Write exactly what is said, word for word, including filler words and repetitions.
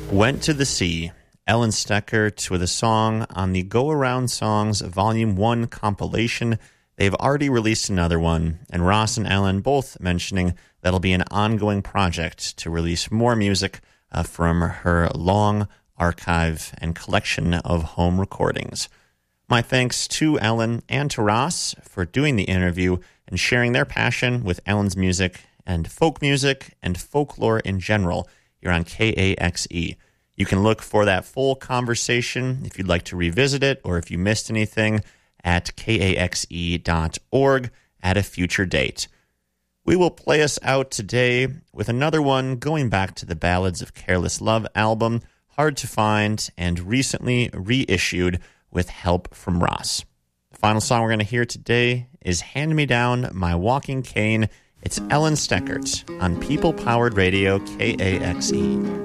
Went to the Sea, Ellen Steckert with a song on the Go Around Songs Volume one compilation. They've already released another one, and Ross and Ellen both mentioning that'll be an ongoing project to release more music uh, from her long archive and collection of home recordings. My thanks to Ellen and to Ross for doing the interview and sharing their passion with Ellen's music and folk music and folklore in general here on K A X E. You can look for that full conversation if you'd like to revisit it or if you missed anything at K A X E dot org at a future date. We will play us out today with another one going back to the Ballads of Careless Love album, hard to find and recently reissued with help from Ross. The final song we're going to hear today is Hand Me Down My Walking Cane. It's Ellen Steckert on People Powered Radio K A X E.